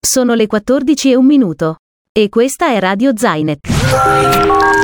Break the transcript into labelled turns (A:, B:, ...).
A: Sono le 14:01. E questa è Radio Zainet.